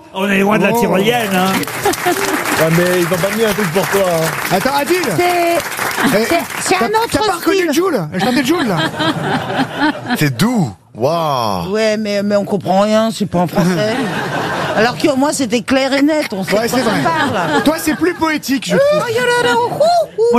On est loin de la tyrolienne, hein. Ouais, mais ils ont pas mis un truc pour toi. Hein. Attends, Adil. C'est un autre T'as pas reconnu style. Joule? Elle chantait Joule, là. C'est doux. Waouh. Ouais, mais on comprend rien, c'est pas en français. Alors que moi, c'était clair et net, on sait Ouais, de quoi c'est on vrai. parle. Toi, c'est plus poétique, je trouve.